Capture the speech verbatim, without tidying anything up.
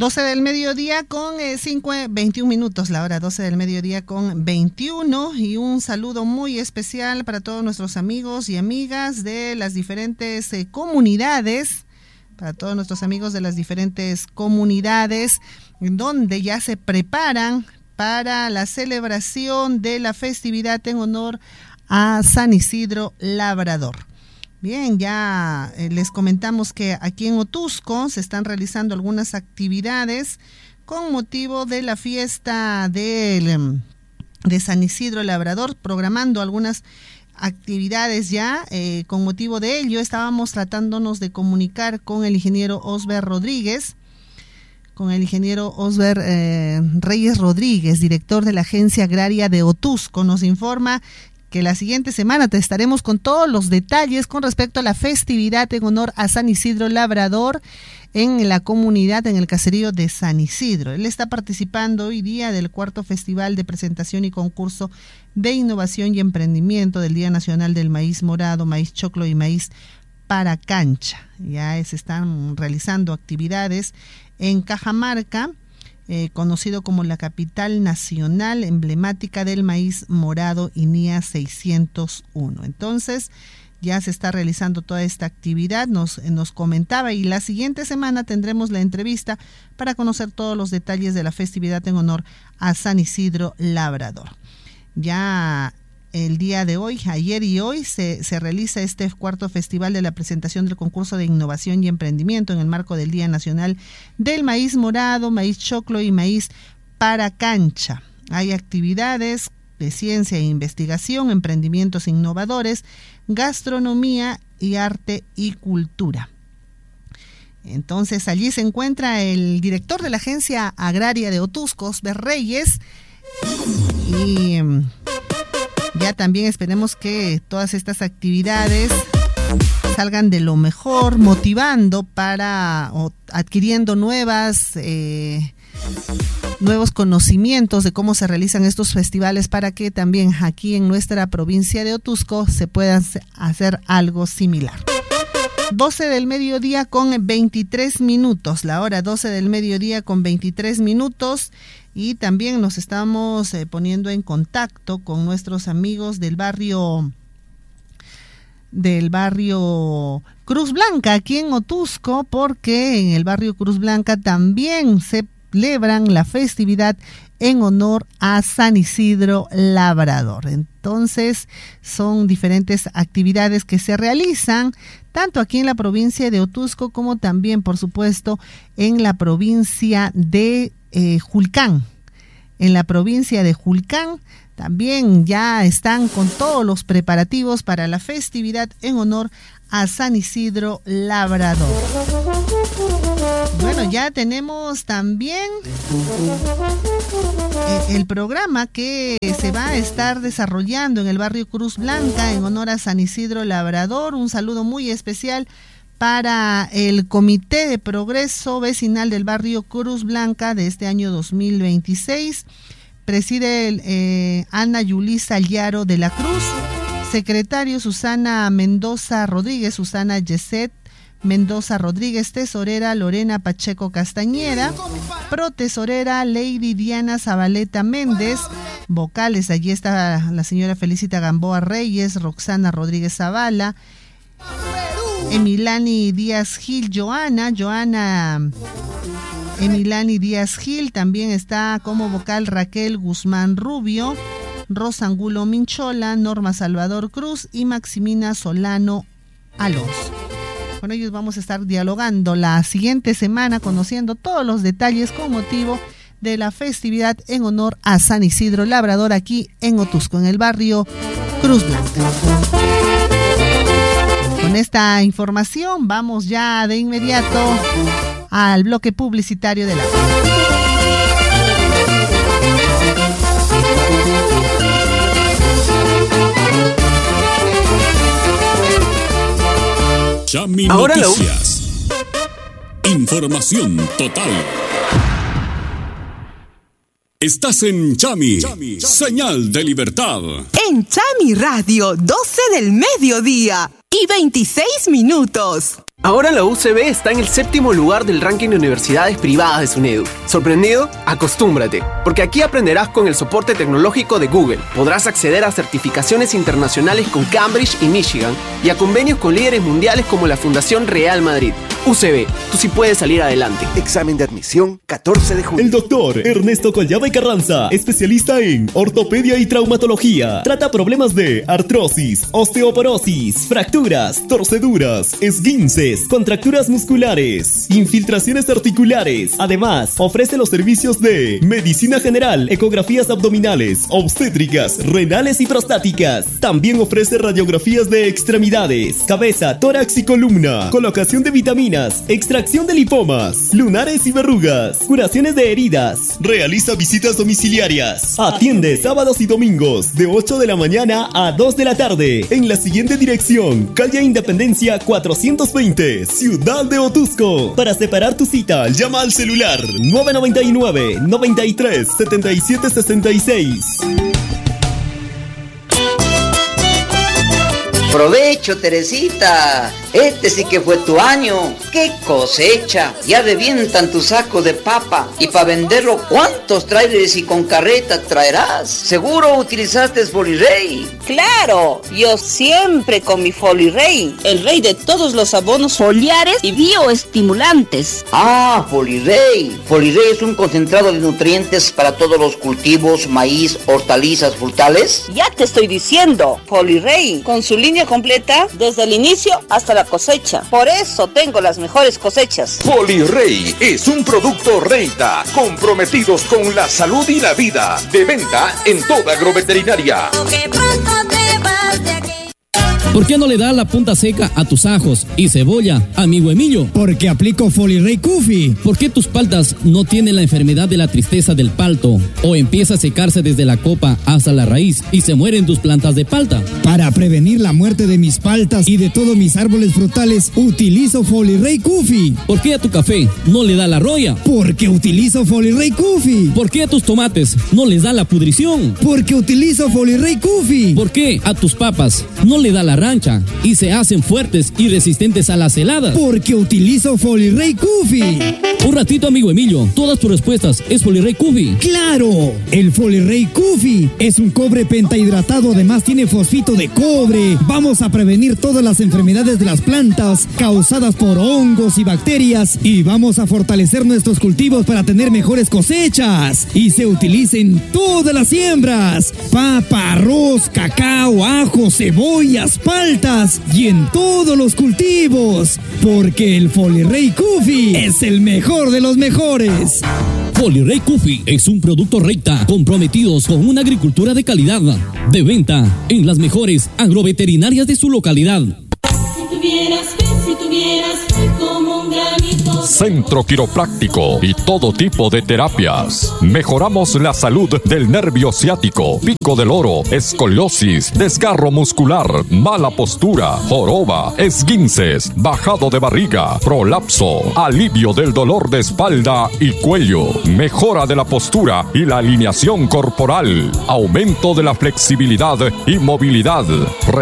doce del mediodía con eh, cinco, veintiún minutos, la hora doce del mediodía con veintiuno, y un saludo muy especial para todos nuestros amigos y amigas de las diferentes eh, comunidades, para todos nuestros amigos de las diferentes comunidades donde ya se preparan para la celebración de la festividad en honor a San Isidro Labrador. Bien, ya eh, les comentamos que aquí en Otuzco se están realizando algunas actividades con motivo de la fiesta del, de San Isidro Labrador, programando algunas actividades ya. Eh, con motivo de ello estábamos tratándonos de comunicar con el ingeniero Osber Rodríguez, con el ingeniero Osber eh, Reyes Rodríguez, director de la Agencia Agraria de Otuzco. Nos informa que la siguiente semana te estaremos con todos los detalles con respecto a la festividad en honor a San Isidro Labrador en la comunidad, en el caserío de San Isidro. Él está participando hoy día del cuarto Festival de Presentación y Concurso de Innovación y Emprendimiento del Día Nacional del Maíz Morado, Maíz Choclo y Maíz para Cancha. Ya se están realizando actividades en Cajamarca, Eh, conocido como la capital nacional emblemática del maíz morado, I N I A seiscientos uno. Entonces ya se está realizando toda esta actividad, nos, nos comentaba, y la siguiente semana tendremos la entrevista para conocer todos los detalles de la festividad en honor a San Isidro Labrador. Ya el día de hoy, ayer y hoy, se, se realiza este cuarto festival de la presentación del concurso de innovación y emprendimiento en el marco del Día Nacional del Maíz Morado, Maíz Choclo y Maíz para Cancha. Hay actividades de ciencia e investigación, emprendimientos innovadores, gastronomía y arte y cultura. Entonces allí se encuentra el director de la Agencia Agraria de Otuzco, Osber Reyes, y ya también esperemos que todas estas actividades salgan de lo mejor, motivando para o adquiriendo nuevas eh, nuevos conocimientos de cómo se realizan estos festivales, para que también aquí en nuestra provincia de Otuzco se pueda hacer algo similar. doce del mediodía con veintitrés minutos, la hora doce del mediodía con veintitrés minutos. Y también nos estamos eh, poniendo en contacto con nuestros amigos del barrio del barrio Cruz Blanca, aquí en Otuzco, porque en el barrio Cruz Blanca también se celebran la festividad en honor a San Isidro Labrador. Entonces, son diferentes actividades que se realizan tanto aquí en la provincia de Otuzco como también, por supuesto, en la provincia de Eh, Julcán. En la provincia de Julcán también ya están con todos los preparativos para la festividad en honor a San Isidro Labrador. Bueno, ya tenemos también el, el programa que se va a estar desarrollando en el barrio Cruz Blanca en honor a San Isidro Labrador. Un saludo muy especial para el Comité de Progreso Vecinal del barrio Cruz Blanca de este año dos mil veintiséis. Preside el, eh, Ana Yulisa Llaro de la Cruz, secretario Susana Mendoza Rodríguez, Susana Yeset Mendoza Rodríguez, tesorera Lorena Pacheco Castañeda, protesorera Lady Diana Zabaleta Méndez, vocales, allí está la señora Felicita Gamboa Reyes, Roxana Rodríguez Zavala, Emilani Díaz Gil, Joana, Joana Emilani Díaz Gil, también está como vocal Raquel Guzmán Rubio, Rosa Angulo Minchola, Norma Salvador Cruz y Maximina Solano Alonso. Con ellos vamos a estar dialogando la siguiente semana, conociendo todos los detalles con motivo de la festividad en honor a San Isidro Labrador aquí en Otuzco, en el barrio Cruz Blanca. Con esta información vamos ya de inmediato al bloque publicitario de la Chami Noticias. Lo... Información total. Estás en Chami, Chami, Chami, señal de libertad. En Chami Radio, doce del mediodía y veintiséis minutos. Ahora la U C B está en el séptimo lugar del ranking de universidades privadas de SUNEDU. ¿Sorprendido? Acostúmbrate, porque aquí aprenderás con el soporte tecnológico de Google. Podrás acceder a certificaciones internacionales con Cambridge y Michigan y a convenios con líderes mundiales como la Fundación Real Madrid. U C B, tú sí puedes salir adelante. Examen de admisión catorce de julio. El doctor Ernesto Collada y Carranza, especialista en ortopedia y traumatología. Trata problemas de artrosis, osteoporosis, fracturas, torceduras, esguinces, contracturas musculares, infiltraciones articulares. Además, ofrece los servicios de medicina general, ecografías abdominales, obstétricas, renales y prostáticas. También ofrece radiografías de extremidades, cabeza, tórax y columna, colocación de vitaminas, extracción de lipomas, lunares y verrugas, curaciones de heridas. Realiza visitas domiciliarias. Atiende sábados y domingos de ocho de la mañana a dos de la tarde en la siguiente dirección: calle Independencia cuatrocientos veinte, Ciudad de Otusco. Para separar tu cita, llama al celular nueve nueve nueve, noventa y tres, setenta y siete sesenta y seis. Provecho, Teresita. Este sí que fue tu año. ¡Qué cosecha! Ya revientan tu saco de papa. Y para venderlo, ¿cuántos trailers y con carreta traerás? Seguro utilizaste Folirey. Claro, yo siempre con mi Folirey, el rey de todos los abonos foliares y bioestimulantes. Ah, Folirey. Folirey es un concentrado de nutrientes para todos los cultivos, maíz, hortalizas, frutales. Ya te estoy diciendo, Folirey, con su línea completa desde el inicio hasta la cosecha. Por eso tengo las mejores cosechas. Folirey es un producto Reita, comprometidos con la salud y la vida. De venta en toda agroveterinaria. ¿Por qué no le das la punta seca a tus ajos y cebolla, amigo Emilio? Porque aplico Folirey Kufi. ¿Por qué tus paltas no tienen la enfermedad de la tristeza del palto? ¿O empieza a secarse desde la copa hasta la raíz y se mueren tus plantas de palta? Para prevenir la muerte de mis paltas y de todos mis árboles frutales, utilizo Folirey Kufi. ¿Por qué a tu café no le da la roya? Porque utilizo Folirey Kufi. ¿Por qué a tus tomates no les da la pudrición? Porque utilizo Folirey Kufi. ¿Por qué a tus papas no le da la rancha y se hacen fuertes y resistentes a las heladas? Porque utilizo Folirey Kufi. Un ratito, amigo Emilio, todas tus respuestas es Folirey Kufi. ¡Claro! El Folirey Kufi es un cobre pentahidratado, además tiene fosfito de cobre. Vamos a prevenir todas las enfermedades de las plantas causadas por hongos y bacterias y vamos a fortalecer nuestros cultivos para tener mejores cosechas. Y se utiliza en todas las siembras: papa, arroz, cacao, ajo, cebollas, paltas y en todos los cultivos, porque el Folirey Kufi es el mejor de los mejores. Folirey Kufi es un producto Reita, comprometidos con una agricultura de calidad. De venta en las mejores agroveterinarias de su localidad. Si tuvieras fe, si tuvieras fe como un granito. Centro Quiropráctico y todo tipo de terapias. Mejoramos la salud del nervio ciático, pico del oro, escoliosis, desgarro muscular, mala postura, joroba, esguinces, bajado de barriga, prolapso, alivio del dolor de espalda y cuello, mejora de la postura y la alineación corporal, aumento de la flexibilidad y movilidad,